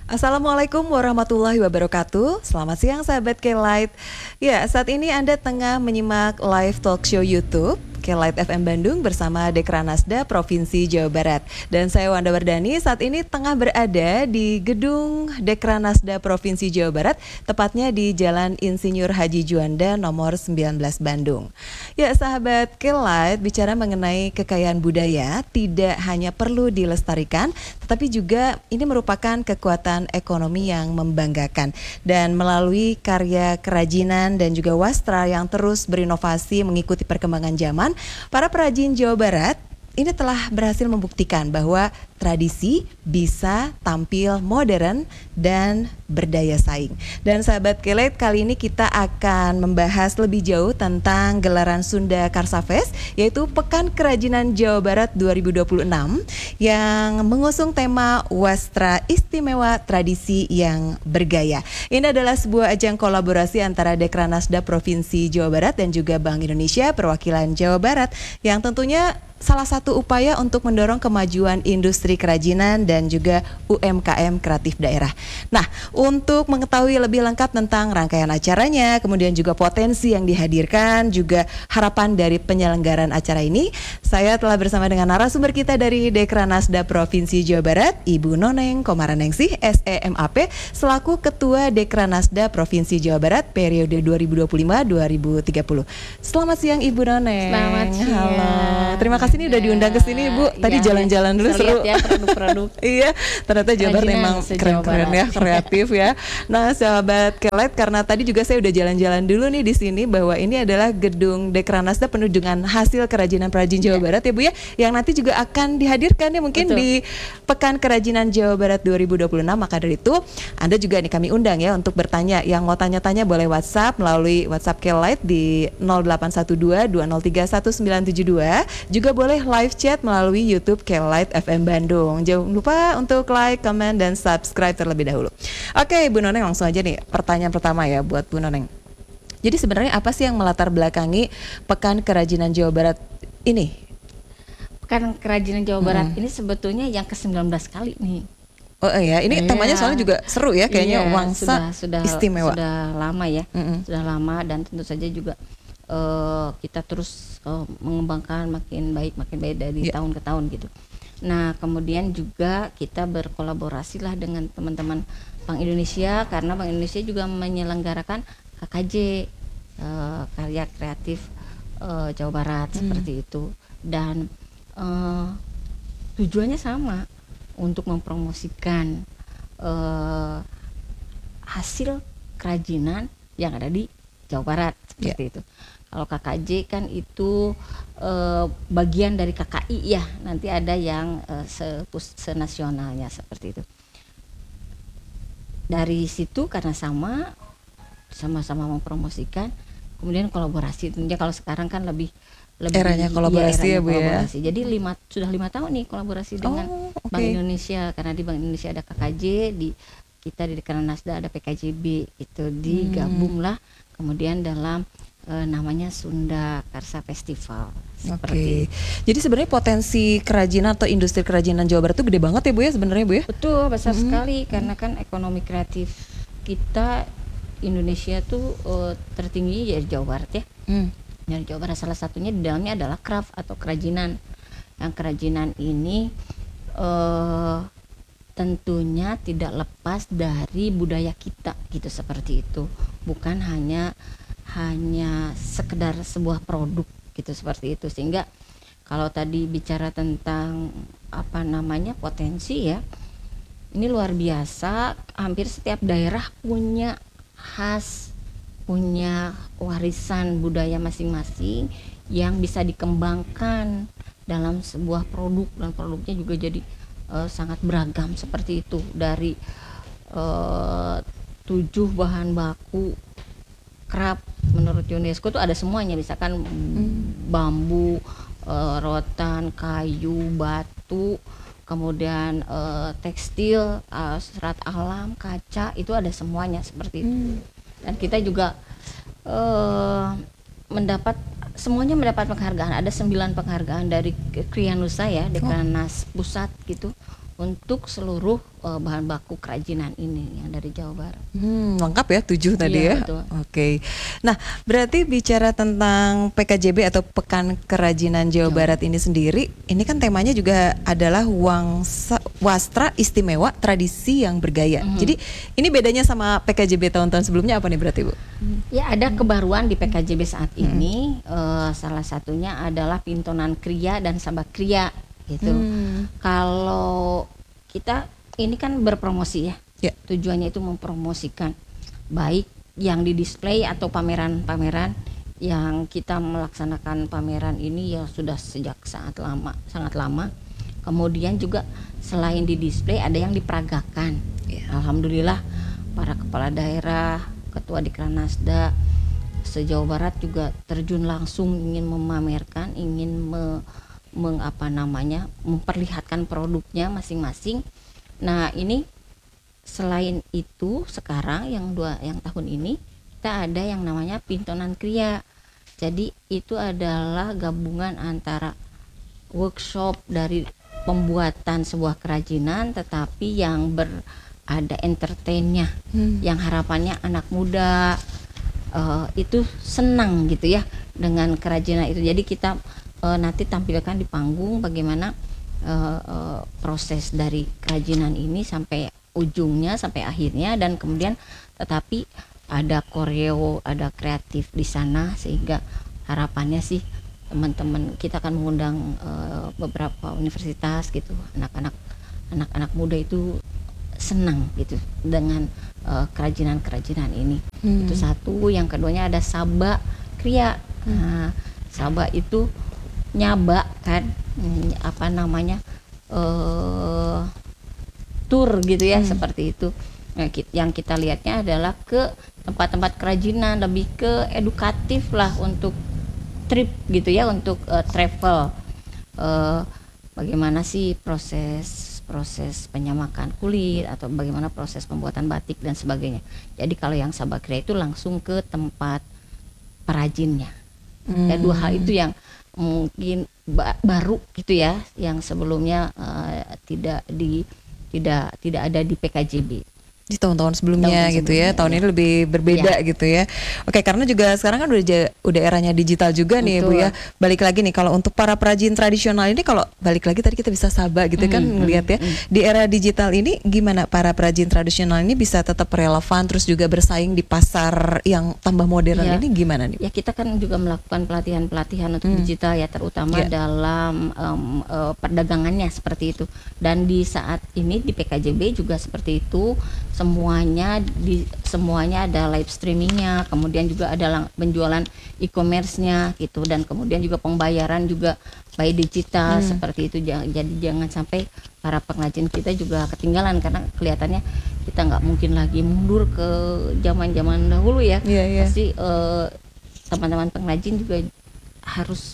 Assalamualaikum warahmatullahi wabarakatuh. Selamat siang sahabat K-Light. Ya, saat ini Anda tengah menyimak live talk show YouTube K-Light FM Bandung bersama Dekranasda Provinsi Jawa Barat. Dan saya Wanda Wardani saat ini tengah berada di gedung Dekranasda Provinsi Jawa Barat, tepatnya di Jalan Insinyur Haji Juanda nomor 19 Bandung. Ya, sahabat K-Light, bicara mengenai kekayaan budaya tidak hanya perlu dilestarikan, tetapi juga ini merupakan kekuatan ekonomi yang membanggakan. Dan melalui karya kerajinan dan juga wastra yang terus berinovasi mengikuti perkembangan zaman, para perajin Jawa Barat ini telah berhasil membuktikan bahwa tradisi bisa tampil modern dan berdaya saing. Dan sahabat K-Light, kali ini kita akan membahas lebih jauh tentang gelaran Sunda Karsa Fest, yaitu Pekan Kerajinan Jawa Barat 2026 yang mengusung tema Wastra Istimewa Tradisi yang Bergaya. Ini adalah sebuah ajang kolaborasi antara Dekranasda Provinsi Jawa Barat dan juga Bank Indonesia Perwakilan Jawa Barat yang tentunya salah satu upaya untuk mendorong kemajuan industri kerajinan dan juga UMKM kreatif daerah. Nah, untuk mengetahui lebih lengkap tentang rangkaian acaranya, kemudian juga potensi yang dihadirkan, juga harapan dari penyelenggaraan acara ini, saya telah bersama dengan narasumber kita dari Dekranasda Provinsi Jawa Barat, Ibu Noneng Komaranengsih, SEMAP, selaku Ketua Dekranasda Provinsi Jawa Barat periode 2025-2030. Selamat siang Ibu Noneng. Selamat siang. Halo. Terima kasih nih udah diundang ke sini Ibu. Tadi jalan-jalan dulu seru. Ya produk-produk. Iya, ternyata Jawa Barat memang keren-keren ya, kreatif ya. Nah, sahabat K-Light, karena tadi juga saya udah jalan-jalan dulu nih di sini bahwa ini adalah gedung Dekranasda penuh dengan hasil kerajinan perajin Jawa Barat ya Bu ya, yang nanti juga akan dihadirkan ya mungkin di Pekan Kerajinan Jawa Barat 2026. Maka dari itu Anda juga nih kami undang ya untuk bertanya. Yang mau tanya-tanya boleh WhatsApp melalui WhatsApp K-Light di 0812 203 1972. Juga boleh live chat melalui YouTube K-Light FM Bandung. Jangan lupa untuk like, comment, dan subscribe terlebih dahulu. Oke, Bu Noneng, langsung aja nih pertanyaan pertama ya buat Bu Noneng. Jadi sebenarnya apa sih yang melatar belakangi Pekan Kerajinan Jawa Barat ini? Pekan Kerajinan Jawa Barat ini sebetulnya yang ke-19 kali nih. Oh iya, ini temanya soalnya juga seru ya kayaknya, Wangsa sudah Istimewa. Sudah lama ya, sudah lama, dan tentu saja juga kita terus mengembangkan makin baik dari tahun ke tahun gitu. Nah, kemudian juga kita berkolaborasi lah dengan teman-teman Bank Indonesia, karena Bank Indonesia juga menyelenggarakan KKJ, karya kreatif Jawa Barat seperti itu, dan tujuannya sama, untuk mempromosikan hasil kerajinan yang ada di Jawa Barat seperti itu. Kalau KKJ kan itu bagian dari KKI ya, nanti ada yang senasionalnya seperti itu. Dari situ karena sama-sama mempromosikan, kemudian kolaborasi. Tentunya kalau sekarang kan lebih eranya kolaborasi ya Bu ya. Jadi sudah 5 tahun nih kolaborasi dengan Bank Indonesia, karena di Bank Indonesia ada KKJ, kita di Dekranasda ada PKJB, itu digabunglah kemudian dalam namanya Sunda Karsa Festival. Seperti Jadi sebenarnya potensi kerajinan atau industri kerajinan Jawa Barat itu gede banget ya Bu ya sebenarnya Bu ya? Betul, besar sekali, karena kan ekonomi kreatif kita Indonesia tuh tertinggi ya di Jawa Barat ya. Dari Jawa Barat, salah satunya di dalamnya adalah craft atau kerajinan. Yang kerajinan ini tentunya tidak lepas dari budaya kita gitu, seperti itu. Bukan hanya sekedar sebuah produk gitu, seperti itu. Sehingga kalau tadi bicara tentang potensi ya, ini luar biasa. Hampir setiap daerah punya warisan budaya masing-masing yang bisa dikembangkan dalam sebuah produk, dan produknya juga jadi sangat beragam seperti itu. Dari 7 bahan baku craft menurut UNESCO tuh ada semuanya, misalkan bambu, rotan, kayu, batu, kemudian tekstil, serat alam, kaca, itu ada semuanya seperti itu. Dan kita juga semuanya mendapat penghargaan. Ada 9 penghargaan dari Krianusa ya, Dekranas Pusat gitu, untuk seluruh bahan baku kerajinan ini yang dari Jawa Barat. Lengkap ya 7 tadi Iya, ya. betul. Oke. Nah, berarti bicara tentang PKJB atau Pekan Kerajinan Jawa Barat ini sendiri, ini kan temanya juga adalah Wastra Istimewa Tradisi yang Bergaya. Jadi ini bedanya sama PKJB tahun-tahun sebelumnya apa nih berarti Bu? Ya, ada kebaruan di PKJB saat ini. Salah satunya adalah pintonan kriya dan sabak kriya gitu. Kalau kita ini kan berpromosi ya. Ya. Tujuannya itu mempromosikan baik yang di display atau pameran-pameran yang kita melaksanakan pameran ini ya sudah sejak sangat lama. Kemudian juga selain di display ada yang diperagakan. Ya. Alhamdulillah para kepala daerah, ketua Dikranasda se-Jawa Barat juga terjun langsung ingin memamerkan, ingin memperlihatkan produknya masing-masing. Nah, ini selain itu sekarang yang tahun ini kita ada yang namanya pintonan kriya. Jadi itu adalah gabungan antara workshop dari pembuatan sebuah kerajinan tetapi yang ada entertainnya, yang harapannya anak muda itu senang gitu ya dengan kerajinan itu. Jadi kita nanti tampilkan di panggung bagaimana proses dari kerajinan ini sampai ujungnya, sampai akhirnya, dan kemudian tetapi ada koreo, ada kreatif di sana, sehingga harapannya sih teman-teman kita akan mengundang beberapa universitas gitu, anak-anak muda itu senang gitu dengan kerajinan ini. Itu satu. Yang keduanya ada sabak kriya. Nah, sabak itu nyaba kan, tour gitu ya, seperti itu. Nah, yang kita lihatnya adalah ke tempat-tempat kerajinan, lebih ke edukatif lah, untuk trip gitu ya, untuk travel. Bagaimana sih proses penyamakan kulit, atau bagaimana proses pembuatan batik dan sebagainya. Jadi kalau yang sabak kriya itu langsung ke tempat perajinnya. Ya, dua hal itu yang mungkin baru gitu ya, yang sebelumnya tidak ada di PKJB di tahun-tahun sebelumnya gitu ya. Tahun ini lebih berbeda gitu ya. Oke, karena juga sekarang kan udah eranya digital juga nih Bu ya. Balik lagi nih, kalau untuk para perajin tradisional ini, kalau balik lagi tadi kita bisa sabak gitu kan ngelihat ya. Di era digital ini gimana para perajin tradisional ini bisa tetap relevan, terus juga bersaing di pasar yang tambah modern ini gimana nih? Ya, kita kan juga melakukan pelatihan untuk digital ya, terutama dalam perdagangannya seperti itu. Dan di saat ini di PKJB juga seperti itu. Semuanya ada live streamingnya, kemudian juga ada penjualan e-commerce-nya gitu, dan kemudian juga pembayaran juga by digital seperti itu. Jadi jangan sampai para pengrajin kita juga ketinggalan, karena kelihatannya kita nggak mungkin lagi mundur ke zaman dahulu ya. Pasti teman-teman pengrajin juga harus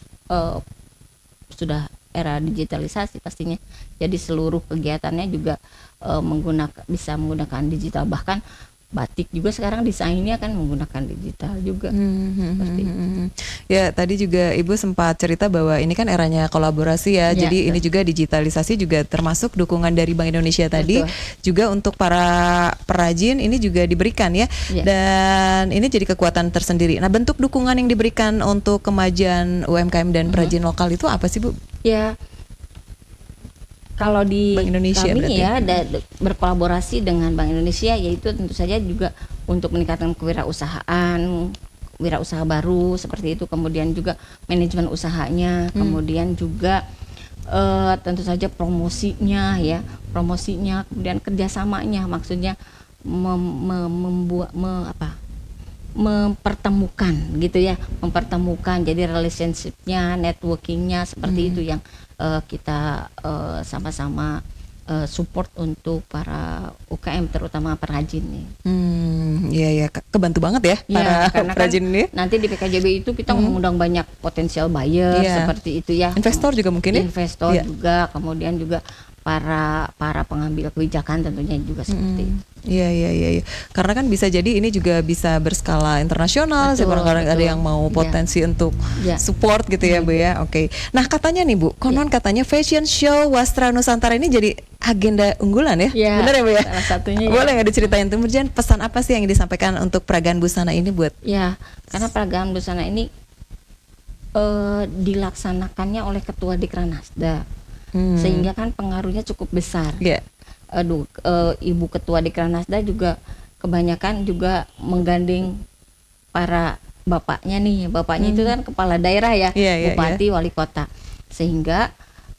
sudah era digitalisasi pastinya. Jadi seluruh kegiatannya juga bisa menggunakan digital, bahkan batik juga sekarang desainnya kan menggunakan digital juga. Seperti itu. Ya, tadi juga Ibu sempat cerita bahwa ini kan eranya kolaborasi ya. Jadi ini juga digitalisasi juga termasuk dukungan dari Bank Indonesia tadi. Juga untuk para perajin ini juga diberikan ya. Dan ini jadi kekuatan tersendiri. Nah, bentuk dukungan yang diberikan untuk kemajuan UMKM dan perajin lokal itu apa sih Bu? Ya, kalau di Bank Indonesia kami ya berkolaborasi dengan Bank Indonesia, yaitu tentu saja juga untuk meningkatkan wirausaha baru seperti itu, kemudian juga manajemen usahanya, kemudian juga tentu saja promosinya, kemudian kerjasamanya, maksudnya mempertemukan gitu ya, jadi relationship-nya, networking-nya seperti itu yang kita sama-sama support untuk para UKM, terutama perajin nih. Iya, kebantu banget ya para perajin kan ini. Nanti di PKJB itu kita mengundang banyak potensial buyer seperti itu ya. Investor juga mungkin ya. Investor juga, kemudian juga para pengambil kebijakan tentunya juga seperti itu. Iya, iya, iya, iya. Karena kan bisa jadi ini juga bisa berskala internasional. Betul, Siapa kadang ada betul. yang mau potensi untuk Iya. support gitu ya, Bu ya. Oke. Nah, katanya nih Bu, konon katanya fashion show Wastra Nusantara ini jadi agenda unggulan ya? Iya, Benar ya Bu ya? salah satunya ya. Boleh nggak diceritain kemudian pesan apa sih yang disampaikan untuk peragaan busana ini buat? Ya, karena peragaan busana ini dilaksanakannya oleh Ketua Dikranasda, sehingga kan pengaruhnya cukup besar. Iya. Ibu Ketua Dikranasda juga kebanyakan juga menggandeng para bapaknya itu kan kepala daerah ya, Iya, iya, bupati, wali kota, sehingga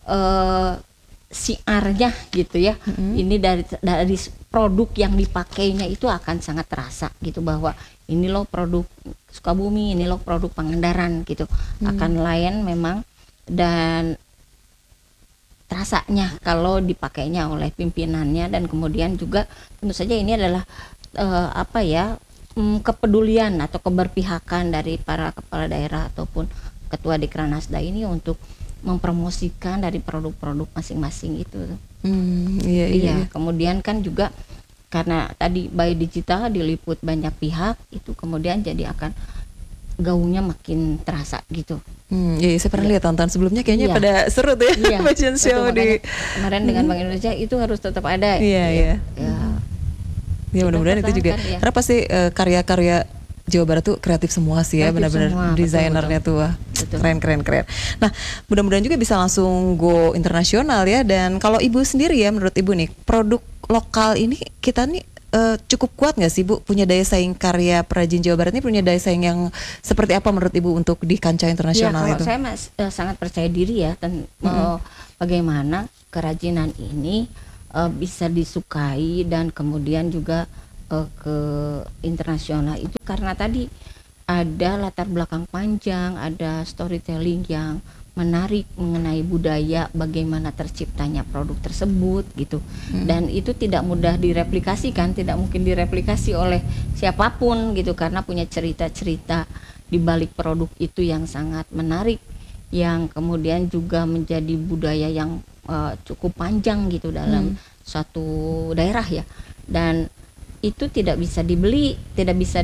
siarnya gitu ya, ini dari produk yang dipakainya itu akan sangat terasa gitu, bahwa ini loh produk Sukabumi, ini loh produk Pangandaran gitu, akan lain memang, dan rasanya kalau dipakainya oleh pimpinannya, dan kemudian juga tentu saja ini adalah kepedulian atau keberpihakan dari para kepala daerah ataupun Ketua Dikranasda ini untuk mempromosikan dari produk-produk masing-masing itu. Iya, iya. Kemudian kan juga karena tadi by digital diliput banyak pihak, itu kemudian jadi akan gaungnya makin terasa gitu. Iya, saya pernah lihat tahun-tahun sebelumnya kayaknya pada seru tuh ya, fashion show di kemarin dengan Bank Indonesia itu harus tetap ada. Iya. Ya mudah-mudahan itu juga ya. karena pasti karya-karya Jawa Barat tuh kreatif semua sih ya, benar-benar desainernya tuh wah, keren. Nah, mudah-mudahan juga bisa langsung go internasional ya. Dan kalau Ibu sendiri ya, menurut Ibu nih, produk lokal ini kita nih cukup kuat nggak sih Bu, punya daya saing, karya perajin Jawa Barat ini punya daya saing yang seperti apa menurut Ibu untuk di kancah internasional ya, itu? Saya sangat percaya diri ya, bagaimana kerajinan ini bisa disukai dan kemudian juga ke internasional itu karena tadi ada latar belakang panjang, ada storytelling yang menarik mengenai budaya, bagaimana terciptanya produk tersebut gitu. Dan itu tidak mudah direplikasikan, tidak mungkin direplikasi oleh siapapun gitu, karena punya cerita-cerita di balik produk itu yang sangat menarik, yang kemudian juga menjadi budaya yang cukup panjang gitu dalam suatu daerah ya. Dan itu tidak bisa dibeli, tidak bisa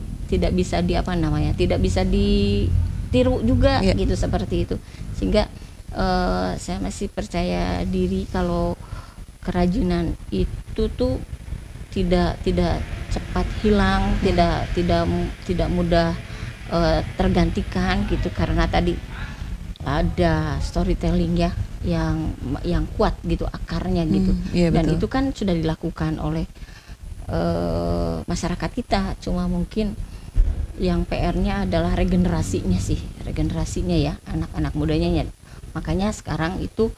ditiru juga gitu, seperti itu. Sehingga saya masih percaya diri kalau kerajinan itu tuh tidak cepat hilang, tidak mudah tergantikan gitu, karena tadi ada storytelling ya yang kuat gitu akarnya gitu. Dan betul. Itu kan sudah dilakukan oleh masyarakat kita, cuma mungkin yang PR-nya adalah regenerasinya ya, anak-anak mudanya ya. Makanya sekarang itu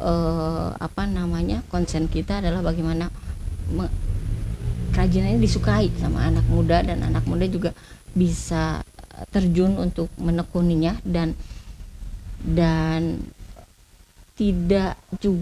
konsen kita adalah bagaimana kerajinan ini disukai sama anak muda, dan anak muda juga bisa terjun untuk menekuninya, dan tidak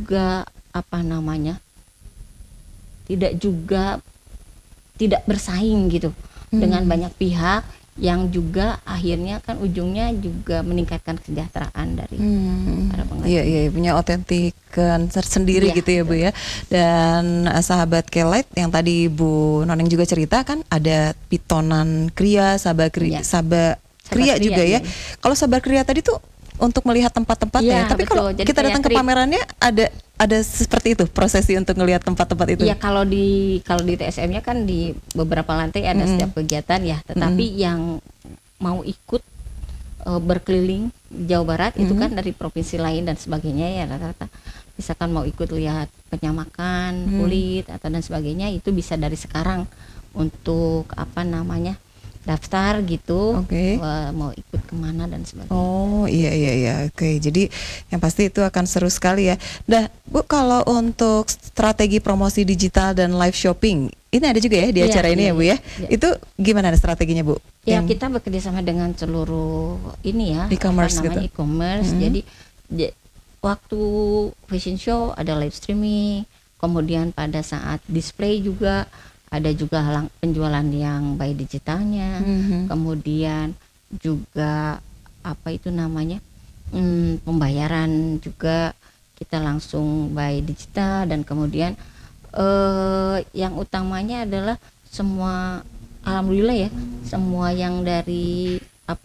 tidak bersaing gitu dengan banyak pihak, yang juga akhirnya kan ujungnya juga meningkatkan kesejahteraan dari para pengrajin. Iya, punya autentikan tersendiri gitu ya Bu ya. Dan sahabat K-Lite yang tadi Bu Noneng juga cerita kan ada pitonan kria, sabar kria juga ya. Kalau sabar kria tadi tuh untuk melihat tempat-tempatnya, tapi kalau kita datang ke pamerannya ada seperti itu prosesi untuk melihat tempat-tempat itu. Iya, kalau di TSM-nya kan di beberapa lantai ada setiap kegiatan ya, tetapi yang mau ikut berkeliling Jawa Barat itu kan dari provinsi lain dan sebagainya ya, rata-rata misalkan mau ikut lihat penyamakan kulit atau dan sebagainya, itu bisa dari sekarang untuk daftar gitu, mau ikut kemana dan sebagainya. Oh iya. Oke, jadi yang pasti itu akan seru sekali ya. Nah Bu, kalau untuk strategi promosi digital dan live shopping ini ada juga ya di acara ini ya Bu ya. Itu gimana strateginya Bu? Ya, kita bekerja sama dengan seluruh ini ya, e-commerce gitu. E-commerce. Jadi waktu fashion show ada live streaming, kemudian pada saat display juga ada juga penjualan yang by digitalnya, kemudian juga pembayaran juga kita langsung buy digital, dan kemudian yang utamanya adalah semua, alhamdulillah ya, semua yang dari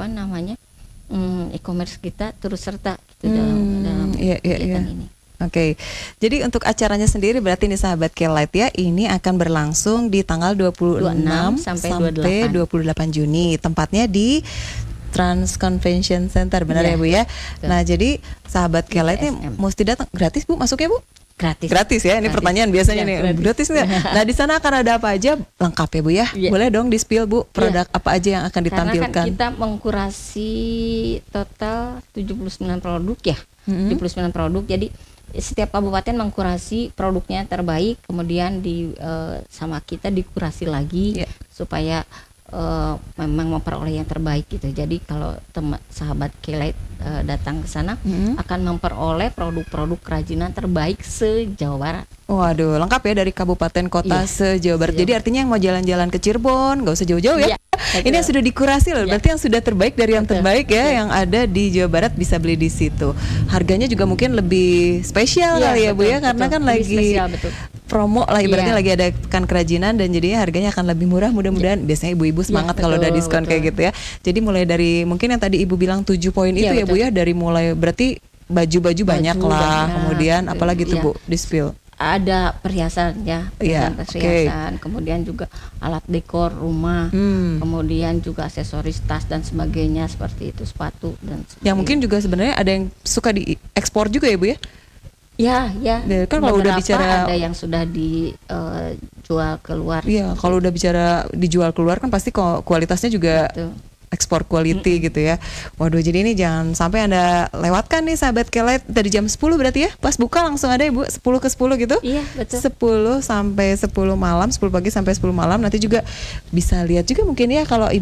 e-commerce kita turut serta gitu dalam kegiatan ini. Oke, jadi untuk acaranya sendiri berarti nih sahabat K-Lite ya, ini akan berlangsung di tanggal 26 sampai 28 Juni. Tempatnya di Trans Convention Center, benar ya Bu ya? Nah, jadi sahabat K-Lite nih mesti datang, gratis Bu masuknya Bu? Gratis ya, ini pertanyaan biasanya nih, gratis nggak? Nah, di sana akan ada apa aja, lengkap ya Bu ya? Boleh dong di spill Bu, produk apa aja yang akan ditampilkan? Karena kan kita mengkurasi total 79 produk ya, 79 produk, jadi setiap kabupaten mengkurasi produknya terbaik, kemudian sama kita dikurasi lagi supaya memang memperoleh yang terbaik gitu. Jadi kalau sahabat K-Lite datang ke sana akan memperoleh produk-produk kerajinan terbaik se-Jawa Barat. Waduh, lengkap ya dari kabupaten kota se-Jawa Barat. Jadi artinya yang mau jalan-jalan ke Cirebon nggak usah jauh-jauh ya. Ini yang sudah dikurasi loh, berarti yang sudah terbaik dari yang terbaik ya, yang ada di Jawa Barat bisa beli di situ. Harganya juga mungkin lebih spesial kali ya Bu ya, karena kan lagi promo lah ibaratnya, lagi ada pekan kerajinan dan jadinya harganya akan lebih murah. Mudah-mudahan biasanya ibu-ibu semangat kalau udah diskon kayak gitu ya. Jadi mulai dari mungkin yang tadi Ibu bilang 7 poin itu ya Bu ya, dari mulai berarti baju-baju banyak lah, kemudian apalagi tuh Bu di spill. Ada perhiasan ya, perhiasan, kemudian juga alat dekor rumah, kemudian juga aksesoris tas dan sebagainya seperti itu, sepatu dan sebagainya. Yang mungkin juga sebenarnya ada yang suka diekspor juga ya Bu ya? Ya. Kan kalau udah bicara ada yang sudah dijual keluar. Iya, kalau udah bicara dijual keluar kan pasti kualitasnya juga ekspor quality gitu ya. Waduh, jadi ini jangan sampai Anda lewatkan nih sahabat K-Lite dari jam 10 berarti ya. Pas buka langsung ada ya Bu, 10 ke 10 gitu. Iya, betul. 10 sampai 10 malam, 10 pagi sampai 10 malam. Nanti juga bisa lihat juga mungkin ya kalau